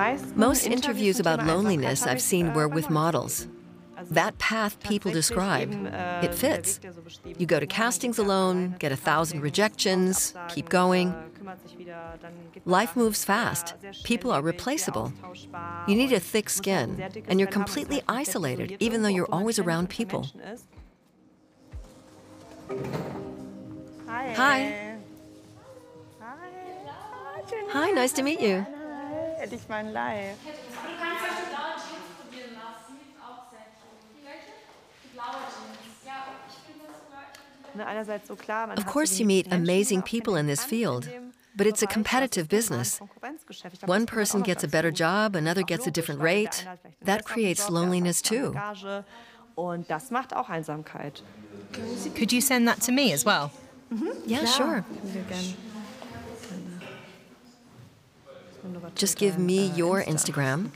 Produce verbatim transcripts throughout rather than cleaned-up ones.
Most interviews about loneliness I've seen were with models. That path people describe, it fits. You go to castings alone, get a thousand rejections, keep going. Life moves fast. People are replaceable. You need a thick skin, and you're completely isolated, even though you're always around people. Hi. Hi, nice to meet you. Of course, you meet amazing people in this field, but it's a competitive business. One person gets a better job, another gets a different rate. That creates loneliness too. Could you send that to me as well? Yeah, sure. Just give me your Instagram.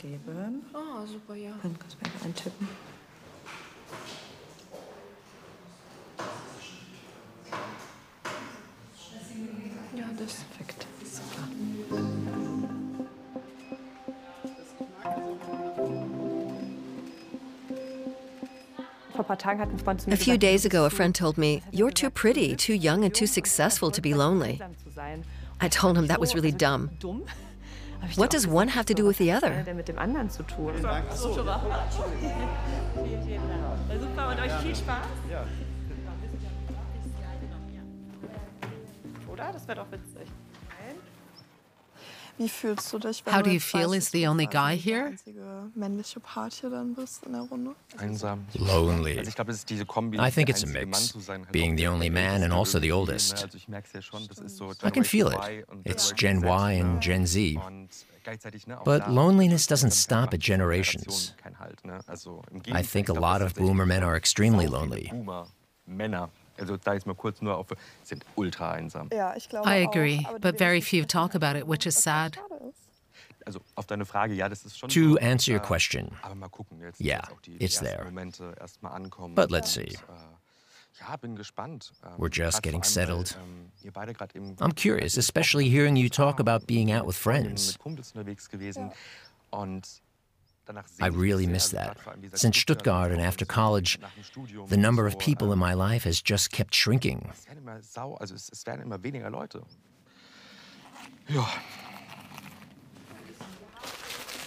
A few days ago, a friend told me, "You're too pretty, too young, and too successful to be lonely." I told him that was really dumb. What does one have to do with the other? How do you feel as the only guy here? Lonely. I think it's a mix, being the only man and also the oldest. I can feel it. It's Gen Y and Gen Z. But loneliness doesn't stop at generations. I think a lot of boomer men are extremely lonely. I agree, but very few talk about it, which is sad. To answer your question, yeah, it's there. But let's see. We're just getting settled. I'm curious, especially hearing you talk about being out with friends. I really miss that. Since Stuttgart and after college, the number of people in my life has just kept shrinking.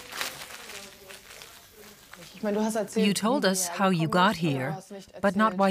You told us how you got here, but not why